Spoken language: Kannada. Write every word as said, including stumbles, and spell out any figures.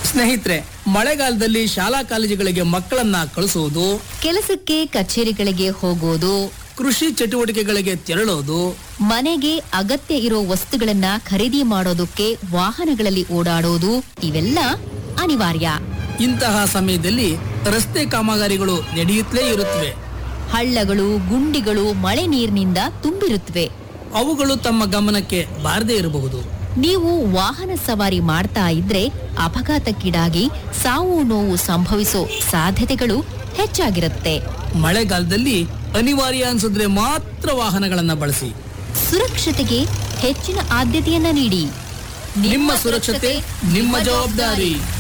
ಸ್ನೇಹಿತರೆ, ಮಳೆಗಾಲದಲ್ಲಿ ಶಾಲಾ ಕಾಲೇಜುಗಳಿಗೆ ಮಕ್ಕಳನ್ನ ಕಳಿಸುವುದು, ಕೆಲಸಕ್ಕೆ ಕಚೇರಿಗಳಿಗೆ ಹೋಗೋದು, ಕೃಷಿ ಚಟುವಟಿಕೆಗಳಿಗೆ ತೆರಳೋದು, ಮನೆಗೆ ಅಗತ್ಯ ಇರೋ ವಸ್ತುಗಳನ್ನ ಖರೀದಿ ಮಾಡೋದಕ್ಕೆ ವಾಹನಗಳಲ್ಲಿ ಓಡಾಡೋದು ಇವೆಲ್ಲ ಅನಿವಾರ್ಯ. ಇಂತಹ ಸಮಯದಲ್ಲಿ ರಸ್ತೆ ಕಾಮಗಾರಿಗಳು ನಡೆಯುತ್ತಲೇ ಇರುತ್ತವೆ. ಹಳ್ಳಗಳು, ಗುಂಡಿಗಳು ಮಳೆ ನೀರಿನಿಂದ ತುಂಬಿರುತ್ತವೆ. ಅವುಗಳು ತಮ್ಮ ಗಮನಕ್ಕೆ ಬಾರದೇ ಇರಬಹುದು. ನೀವು ವಾಹನ ಸವಾರಿ ಮಾಡ್ತಾ ಇದ್ರೆ ಅಪಘಾತಕ್ಕೀಡಾಗಿ ಸಾವು ನೋವು ಸಂಭವಿಸೋ ಸಾಧ್ಯತೆಗಳು ಹೆಚ್ಚಾಗಿರುತ್ತೆ. ಮಳೆಗಾಲದಲ್ಲಿ ಅನಿವಾರ್ಯ ಅನ್ಸಿದ್ರೆ ಮಾತ್ರ ವಾಹನಗಳನ್ನ ಬಳಸಿ. ಸುರಕ್ಷತೆಗೆ ಹೆಚ್ಚಿನ ಆದ್ಯತೆಯನ್ನ ನೀಡಿ. ನಿಮ್ಮ ಸುರಕ್ಷತೆ ನಿಮ್ಮ ಜವಾಬ್ದಾರಿ.